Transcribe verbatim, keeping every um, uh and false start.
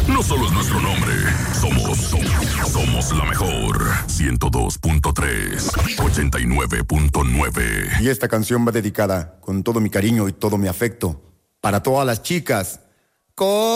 no solo es nuestro nombre, somos, somos, somos la mejor. ciento dos punto tres, ochenta y nueve punto nueve. Y esta canción va dedicada con todo mi cariño y todo mi afecto para todas las chicas. ¡Con